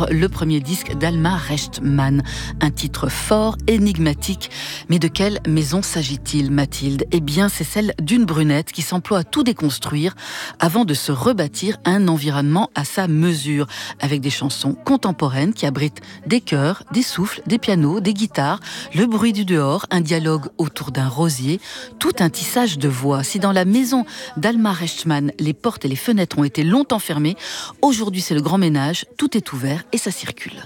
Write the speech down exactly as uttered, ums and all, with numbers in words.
sur le premier disque d'Alma Rechtmann. Un titre fort, énigmatique. Mais de quelle maison s'agit-il, Mathilde ? Eh bien, c'est celle d'une brunette qui s'emploie à tout déconstruire avant de se rebâtir un environnement à sa mesure, avec des chansons contemporaines qui abritent des chœurs, des souffles, des pianos, des guitares, le bruit du dehors, un dialogue autour d'un rosier, tout un tissage de voix. Si dans la maison d'Alma Rechtmann, les portes et les fenêtres ont été longtemps fermées, aujourd'hui c'est le grand ménage, tout est ouvert et ça circule.